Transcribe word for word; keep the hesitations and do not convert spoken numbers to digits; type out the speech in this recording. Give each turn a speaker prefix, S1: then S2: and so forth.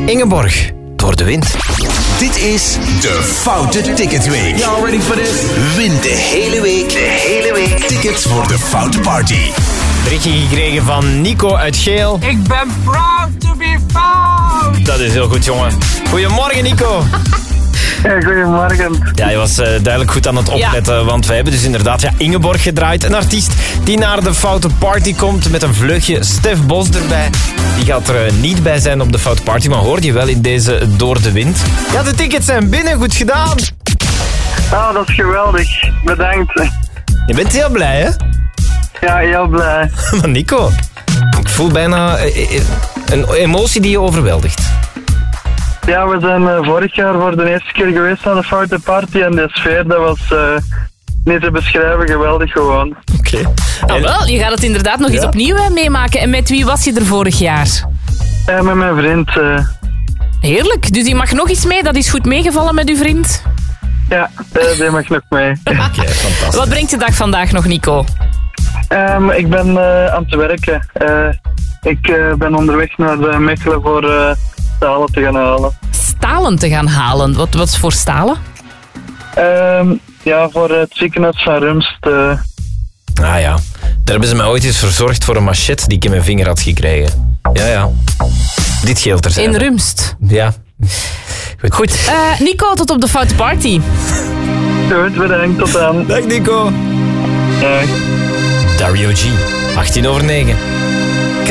S1: Ingeborg, door de wind.
S2: Dit is de Foute Ticketweek.
S1: Y'all ready for this?
S2: Win de hele week, de hele week tickets voor de Foute Party.
S1: Berichtje gekregen van Nico uit Geel.
S3: Ik ben proud to be found.
S1: Dat is heel goed, jongen. Goedemorgen, Nico.
S4: Ja, goedemorgen.
S1: Ja, je was uh, duidelijk goed aan het opletten, ja. Want wij hebben dus inderdaad ja, Ingeborg gedraaid. Een artiest die naar de Foute Party komt met een vleugje Stef Bos erbij. Die gaat er uh, niet bij zijn op de Foute Party, maar hoorde je wel in deze Door de Wind. Ja, de tickets zijn binnen, goed gedaan.
S4: Ah, dat is geweldig. Bedankt.
S1: Je bent heel blij, hè?
S4: Ja, heel blij.
S1: Maar Nico, ik voel bijna uh, een emotie die je overweldigt.
S4: Ja, we zijn uh, vorig jaar voor de eerste keer geweest aan de Foute Party en de sfeer, dat was uh, niet te beschrijven, geweldig gewoon.
S1: Oké.
S5: Okay. Ah, wel, je gaat het inderdaad nog ja. eens opnieuw uh, meemaken. En met wie was je er vorig jaar?
S4: Ja, met mijn vriend. Uh...
S5: Heerlijk, dus die mag nog eens mee, dat is goed meegevallen met uw vriend?
S4: Ja, uh, die mag nog mee.
S1: Oké, okay, fantastisch.
S5: Wat brengt de dag vandaag nog, Nico?
S4: Um, ik ben uh, aan het werken. Uh, ik uh, ben onderweg naar uh, Mechelen voor... Uh, stalen te gaan halen.
S5: Stalen te gaan halen? Wat, wat is voor stalen?
S4: Um, ja, voor het ziekenhuis van Rumst. Uh.
S1: Ah ja, daar hebben ze mij ooit eens verzorgd voor een machette die ik in mijn vinger had gekregen. Ja, ja. Dit geldt er zijn.
S5: In Rumst?
S1: Ja.
S5: Goed. Goed. Uh, Nico, tot op de Foute Party.
S4: Goed, bedankt. Tot dan.
S1: Dag Nico.
S4: Dag.
S1: Dario G. achttien over negen.